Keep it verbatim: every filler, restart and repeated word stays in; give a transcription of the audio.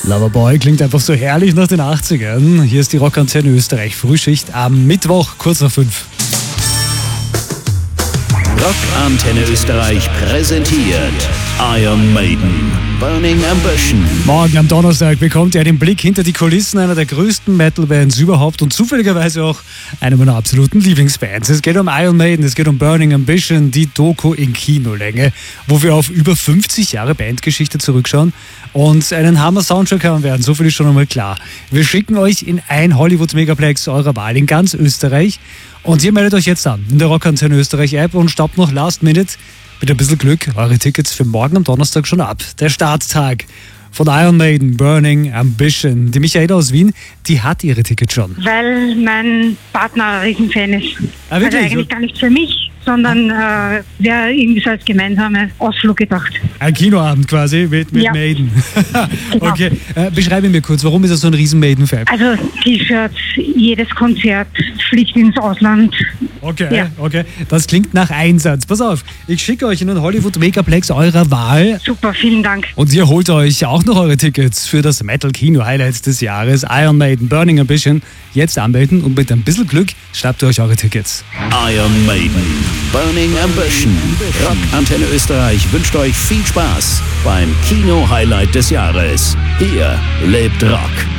Loverboy klingt einfach so herrlich nach den achtzigern. Hier ist die Rockantenne Österreich Frühschicht am Mittwoch, kurz nach fünf. Rockantenne Österreich präsentiert Iron Maiden, Burning Ambition. Morgen am Donnerstag bekommt ihr den Blick hinter die Kulissen einer der größten Metal-Bands überhaupt und zufälligerweise auch einer meiner absoluten Lieblingsbands. Es geht um Iron Maiden, es geht um Burning Ambition, die Doku in Kinolänge, wo wir auf über fünfzig Jahre Bandgeschichte zurückschauen und einen Hammer-Soundtrack haben werden. So viel ist schon einmal klar. Wir schicken euch in ein Hollywood-Megaplex eurer Wahl in ganz Österreich. Und ihr meldet euch jetzt an in der Rockantenne Österreich App und stoppt noch Last Minute mit ein bisschen Glück eure Tickets für morgen am Donnerstag schon ab. Der Starttag von Iron Maiden, Burning Ambition. Die Michaela aus Wien, die hat ihre Tickets schon. Weil mein Partner ein Riesenfan ist. Ah, wirklich? Also eigentlich gar nicht für mich, sondern äh, wäre irgendwie so als gemeinsame Ausflug gedacht. Ein Kinoabend quasi mit, mit Ja. Maiden. Genau. Okay, äh, beschreibe mir kurz, warum ist er so ein riesen Maiden-Fan? Also T-Shirts, jedes Konzert, fliegt ins Ausland. Okay, Ja. okay. Das klingt nach Einsatz. Pass auf, ich schicke euch in den Hollywood Megaplex eurer Wahl. Super, vielen Dank. Und ihr holt euch auch noch eure Tickets für das Metal-Kino-Highlight des Jahres, Iron Maiden, Burning Ambition. Jetzt anmelden und mit ein bisschen Glück schnappt ihr euch eure Tickets. Iron Maiden, Burning Ambition. Rockantenne Österreich wünscht euch viel Spaß beim Kino-Highlight des Jahres. Hier lebt Rock.